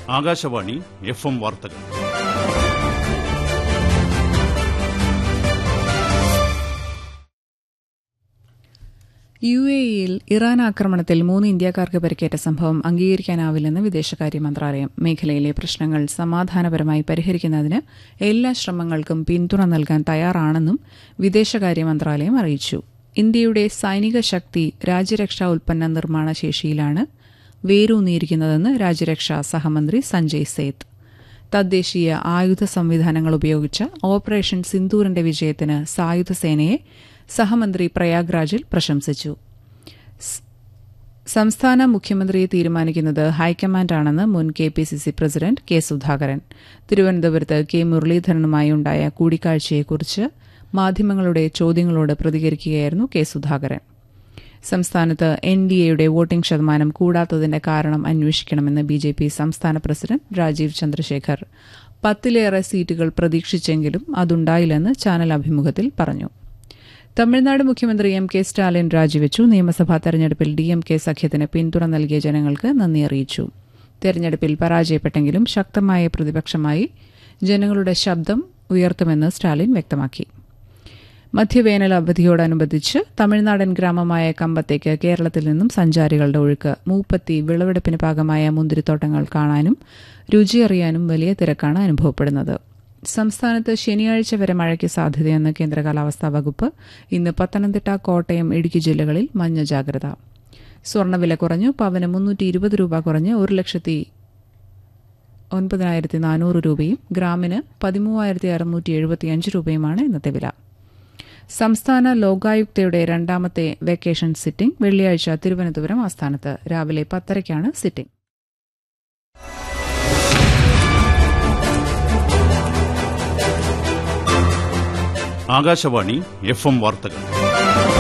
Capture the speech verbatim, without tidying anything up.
Akashvani F M വാർത്തകൾ. U A ഇയിൽ Iran ആക്രമണത്തിൽ മൂന്ന് ഇന്ത്യക്കാർക്ക് പരിക്കേറ്റ സംഭവം അംഗീകരിക്കാനാവില്ലെന്ന് വിദേശകാര്യ മന്ത്രാലയം. മേഖലയിലെ പ്രശ്നങ്ങൾ സമാധാനപരമായി പരിഹരിക്കുന്നതിന് എല്ലാ ശ്രമങ്ങൾക്കും പിന്തുണ നൽകാൻ തയ്യാറാണെന്നും വിദേശകാര്യ മന്ത്രാലയം അറിയിച്ചു. ഇന്ത്യയുടെ സൈനിക ശക്തി രാജ്യരക്ഷാ ഉൽപ്പന്ന നിർമ്മാണ ശേഷിയിലാണ് വേരൂന്നിയിരിക്കുന്നതെന്ന് രാജ്യരക്ഷാ സഹമന്ത്രി സഞ്ജയ് സേത്ത്. തദ്ദേശീയ ആയുധ സംവിധാനങ്ങൾ ഉപയോഗിച്ച ഓപ്പറേഷൻ സിന്ദൂറിന്റെ വിജയത്തിന് സായുധ സേനയെ സഹമന്ത്രി പ്രയാഗ്രാജിൽ പ്രശംസിച്ചു. സംസ്ഥാന മുഖ്യമന്ത്രിയെ തീരുമാനിക്കുന്നത് ഹൈക്കമാൻഡാണെന്ന് മുൻ K P C C president K Sudhakaran. തിരുവനന്തപുരത്ത് കെ മുരളീധരനുമായി ഉണ്ടായ കൂടിക്കാഴ്ചയെക്കുറിച്ച് മാധ്യമങ്ങളുടെ ചോദ്യങ്ങളോട് പ്രതികരിക്കുകയായിരുന്നു കെ സുധാകരൻ. സംസ്ഥാനത്ത് എൻ ഡി എയുടെ വോട്ടിംഗ് ശതമാനം കൂടാത്തതിന്റെ കാരണം അന്വേഷിക്കണമെന്ന് ബി ജെ പി സംസ്ഥാന പ്രസിഡന്റ് രാജീവ് ചന്ദ്രശേഖർ. പത്തിലേറെ സീറ്റുകൾ പ്രതീക്ഷിച്ചെങ്കിലും അതുണ്ടായില്ലെന്ന് ചാനൽ അഭിമുഖത്തിൽ പറഞ്ഞു. തമിഴ്നാട് മുഖ്യമന്ത്രി എം കെ സ്റ്റാലിൻ രാജിവെച്ചു. നിയമസഭാ തെരഞ്ഞെടുപ്പിൽ ഡി എം കെ സഖ്യത്തിന് പിന്തുണ നൽകിയ ജനങ്ങൾക്ക് നന്ദി അറിയിച്ചു. തെരഞ്ഞെടുപ്പിൽ പരാജയപ്പെട്ടെങ്കിലും ശക്തമായ പ്രതിപക്ഷമായി ജനങ്ങളുടെ ശബ്ദം ഉയർത്തുമെന്ന് സ്റ്റാലിൻ വ്യക്തമാക്കി. മധ്യവേനൽ അവധിയോടനുബന്ധിച്ച് തമിഴ്നാടൻ ഗ്രാമമായ കമ്പത്തേക്ക് കേരളത്തിൽ നിന്നും സഞ്ചാരികളുടെ ഒഴുക്ക്. മൂപ്പത്തി വിളവെടുപ്പിന് പാകമായ മുന്തിരിത്തോട്ടങ്ങൾ കാണാനും രുചിയറിയാനും വലിയ തിരക്കാണ് അനുഭവപ്പെടുന്നത്. സംസ്ഥാനത്ത് ശനിയാഴ്ച വരെ മഴയ്ക്ക് സാധ്യതയെന്ന് കേന്ദ്ര കാലാവസ്ഥാ വകുപ്പ്. ഇന്ന് പത്തനംതിട്ട, കോട്ടയം, ഇടുക്കി ജില്ലകളിൽ മഞ്ഞ ജാഗ്രത. സ്വർണ്ണവില കുറഞ്ഞു. പവന് മുന്നൂറ്റി ഇരുപത് രൂപ കുറഞ്ഞ് ഒരു ലക്ഷത്തി ഒൻപതിനായിരത്തി നാനൂറ് രൂപയും ഗ്രാമിന് പതിമൂവായിരത്തി അറുന്നൂറ്റി എഴുപത്തിയഞ്ച് രൂപയുമാണ് ഇന്നത്തെ വില. സംസ്ഥാന ലോകായുക്തയുടെ രണ്ടാമത്തെ വെക്കേഷൻ സിറ്റിംഗ് വെള്ളിയാഴ്ച തിരുവനന്തപുരം ആസ്ഥാനത്ത് രാവിലെ പത്തരയ്ക്കാണ് സിറ്റിംഗ്. ആകാശവാണി എഫ് എം വാർത്തകൾ.